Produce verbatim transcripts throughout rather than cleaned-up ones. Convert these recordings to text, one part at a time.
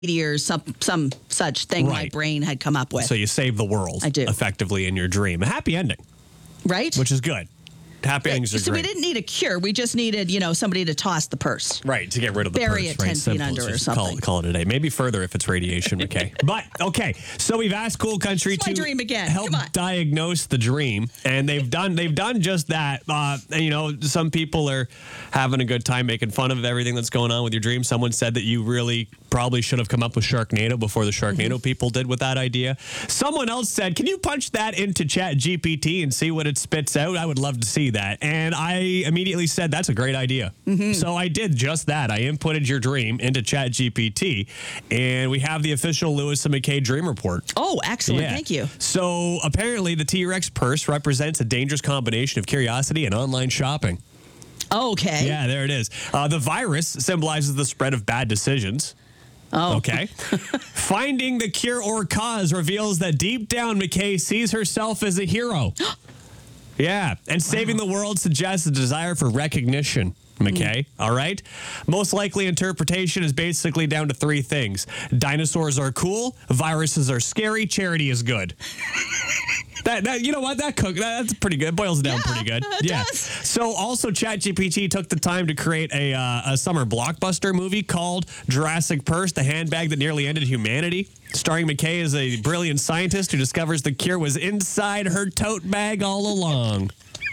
or some some such thing my Right. brain had come up with. So you save the world I do. effectively in your dream. A happy ending, right? which is good. Happy endings are so great. we didn't need a cure. We just needed, you know, somebody to toss the purse. Right, to get rid of the Bury purse. it right? ten feet Simple. under Just or call, something. call it a day. Maybe further if it's radiation, McKay. But, okay, so we've asked Cool Country It's my to dream again. help Come on. diagnose the dream, and they've done they've done just that. Uh, you know, some people are having a good time making fun of everything that's going on with your dream. Someone said that you really probably should have come up with Sharknado before the Sharknado Mm-hmm. people did with that idea. Someone else said, can you punch that into Chat G P T and see what it spits out? I would love to see that. And I immediately said, that's a great idea. Mm-hmm. So I did just that. I inputted your dream into Chat G P T, and we have the official Lewis and McKay dream report. Oh, excellent. Yeah. Thank you. So apparently the T-Rex purse represents a dangerous combination of curiosity and online shopping. Okay. Yeah, there it is. Uh, the virus symbolizes the spread of bad decisions. Oh. Okay. Finding the cure or cause reveals that deep down, McKay sees herself as a hero. Yeah. And saving the world suggests a desire for recognition. McKay, all right? Most likely interpretation is basically down to three things. Dinosaurs are cool, viruses are scary, charity is good. That, that you know what? That cook that, that's pretty good. Boils it down Yeah, pretty good. it yeah. does. So also ChatGPT took the time to create a uh, a summer blockbuster movie called Jurassic Purse, the handbag that nearly ended humanity, starring McKay as a brilliant scientist who discovers the cure was inside her tote bag all along.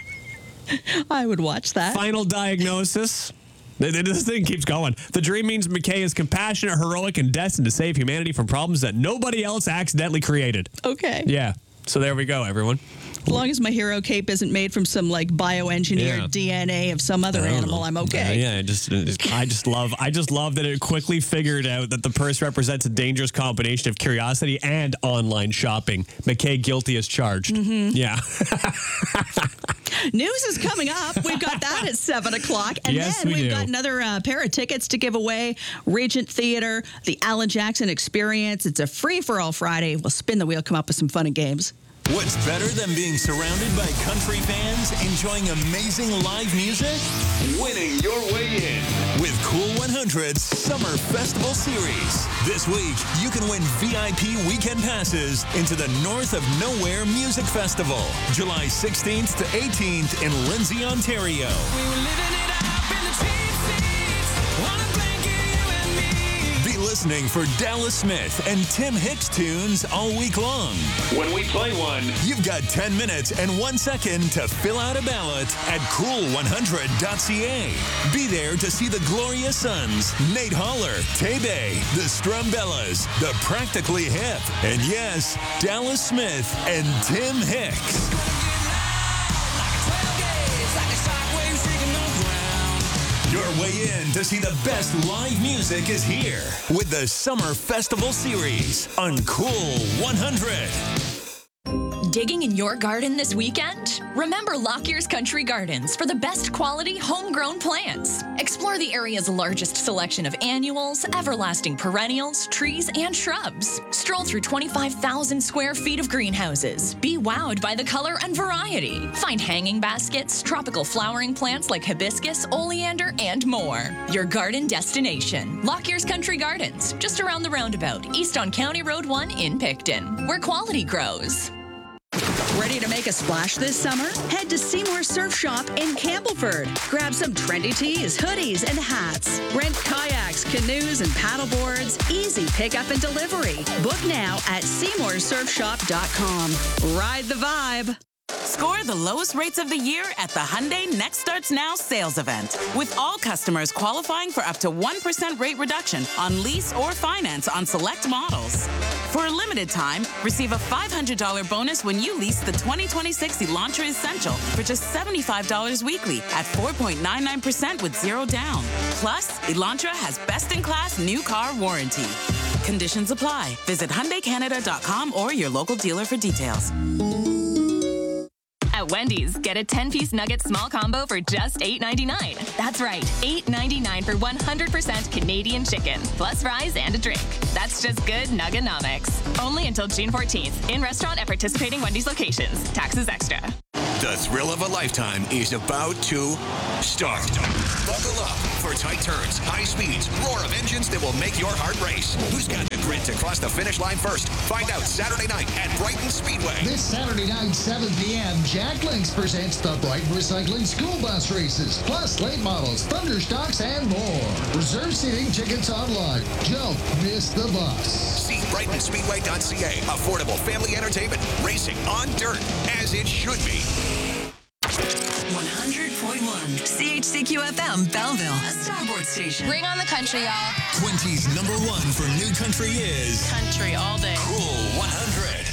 I would watch that. Final diagnosis. This thing keeps going. The dream means McKay is compassionate, heroic, and destined to save humanity from problems that nobody else accidentally created. Okay. Yeah. So there we go, everyone. As long as my hero cape isn't made from some like bioengineered Yeah. D N A of some other I don't animal, know. I'm Uh, okay. yeah, I just, I just love, I just love that it quickly figured out that the purse represents a dangerous combination of curiosity and online shopping. McKay guilty as charged. Mm-hmm. Yeah. News is coming up. We've got that at seven o'clock. And Yes, then we we've do. got another uh, pair of tickets to give away. Regent Theater, the Alan Jackson Experience. It's a free-for-all Friday. We'll spin the wheel, come up with some fun and games. What's better than being surrounded by country fans enjoying amazing live music? Winning your way in with Cool one hundred's Summer Festival Series. This week, you can win V I P weekend passes into the North of Nowhere Music Festival, July sixteenth to eighteenth in Lindsay, Ontario. We were living it up in the cheap seats on a blanket, you and me. Be listening for Dallas Smith and Tim Hicks tunes all week long. When we play one, you've got ten minutes and one second to fill out a ballot at cool one hundred dot c a. Be there to see the Gloria Sons, Nate Holler, Tebe, the Strumbellas, the Practically Hip, and yes, Dallas Smith and Tim Hicks. Your way in to see the best live music is here with the Summer Festival Series on Cool one hundred. Digging in your garden this weekend? Remember Lockyer's Country Gardens for the best quality homegrown plants. Explore the area's largest selection of annuals, everlasting perennials, trees, and shrubs. Stroll through twenty-five thousand square feet of greenhouses. Be wowed by the color and variety. Find hanging baskets, tropical flowering plants like hibiscus, oleander, and more. Your garden destination. Lockyer's Country Gardens, just around the roundabout, east on County Road one in Picton, where quality grows. Ready to make a splash this summer? Head to Seymour Surf Shop in Campbellford. Grab some trendy tees, hoodies, and hats. Rent kayaks, canoes, and paddleboards. Easy pickup and delivery. Book now at seymour surf shop dot com. Ride the vibe. Score the lowest rates of the year at the Hyundai Next Starts Now sales event. With all customers qualifying for up to one percent rate reduction on lease or finance on select models. For a limited time, receive a five hundred dollars bonus when you lease the twenty twenty-six Elantra Essential for just seventy-five dollars weekly at four point nine nine percent with zero down. Plus, Elantra has best-in-class new car warranty. Conditions apply. Visit Hyundai Canada dot com or your local dealer for details. At Wendy's, get a ten-piece nugget small combo for just eight ninety-nine. That's right, eight ninety-nine for one hundred percent Canadian chicken, plus fries and a drink. That's just good Nugganomics. Only until June fourteenth. In restaurant at participating Wendy's locations. Taxes extra. The thrill of a lifetime is about to start. Buckle up for tight turns, high speeds, roar of engines that will make your heart race. Who's got the grit to cross the finish line first? Find out Saturday night at Brighton Speedway. This Saturday night, seven p.m., Jack Links presents the Brighton Recycling School Bus Races, plus late models, thunderstocks, and more. Reserve seating, tickets online. Don't miss the bus. See Brighton Speedway dot c a. Affordable family entertainment, racing on dirt, as it should be. one hundred point one C H C Q F M, Belleville, a Starboard station. Bring on the country, y'all. Quincy's number one for new country is Country all day. Cool one hundred.